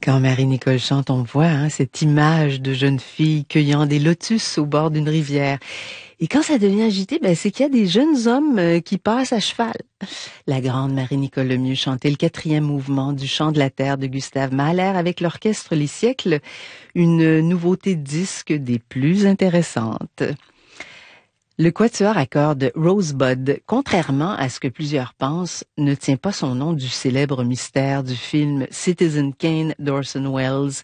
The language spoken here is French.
Quand Marie-Nicole chante, on voit cette image de jeune fille cueillant des lotus au bord d'une rivière. Et quand ça devient agité, c'est qu'il y a des jeunes hommes qui passent à cheval. La grande Marie-Nicole Lemieux chantait le 4e mouvement du Chant de la Terre de Gustave Mahler avec l'orchestre Les Siècles, une nouveauté de disque des plus intéressantes. Le quatuor à cordes Rosebud, contrairement à ce que plusieurs pensent, ne tient pas son nom du célèbre mystère du film Citizen Kane d'Orson Welles,